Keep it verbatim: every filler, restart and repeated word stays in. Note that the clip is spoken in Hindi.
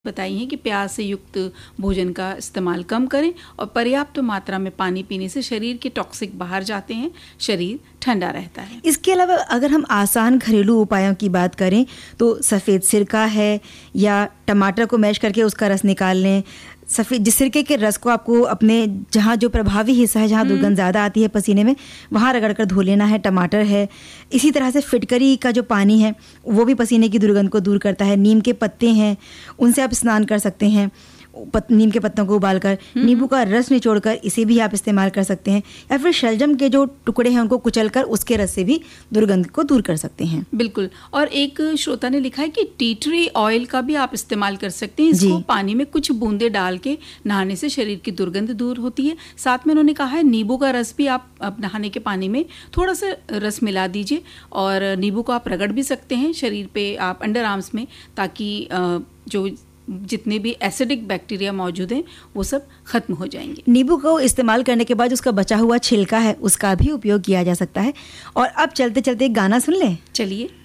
बताई हैं कि प्याज से युक्त भोजन का इस्तेमाल कम करें और पर्याप्त मात्रा में पानी पीने से शरीर के टॉक्सिक बाहर जाते हैं, शरीर ठंडा रहता है। इसके अलावा अगर हम आसान घरेलू उपायों की बात करें तो सफ़ेद सिरका है या टमाटर को मैश करके उसका रस निकाल लें। सफ़ेद जिस सिरके के रस को आपको अपने जहाँ जो प्रभावी हिस्सा है, जहाँ दुर्गंध ज़्यादा आती है पसीने में, वहाँ रगड़ कर धो लेना है। टमाटर है। इसी तरह से फिटकरी का जो पानी है वो भी पसीने की दुर्गंध को दूर करता है। नीम के पत्ते हैं, उनसे आप स्नान कर सकते हैं। पत, नीम के पत्तों को उबालकर नींबू का रस निचोड़कर इसे भी आप इस्तेमाल कर सकते हैं। या फिर शलजम के जो टुकड़े हैं उनको कुचलकर उसके रस से भी दुर्गंध को दूर कर सकते हैं। बिल्कुल। और एक श्रोता ने लिखा है कि टी ट्री ऑयल का भी आप इस्तेमाल कर सकते हैं। इसको पानी में कुछ बूंदे डाल के नहाने से शरीर की दुर्गंध दूर होती है। साथ में उन्होंने कहा है नींबू का रस भी आप, आप नहाने के पानी में थोड़ा सा रस मिला दीजिए और नींबू को आप रगड़ भी सकते हैं शरीर पे, आप अंडर आर्म्स में, ताकि जो जितने भी एसिडिक बैक्टीरिया मौजूद हैं वो सब खत्म हो जाएंगे। नींबू को इस्तेमाल करने के बाद उसका बचा हुआ छिलका है उसका भी उपयोग किया जा सकता है। और अब चलते चलते एक गाना सुन लें। चलिए।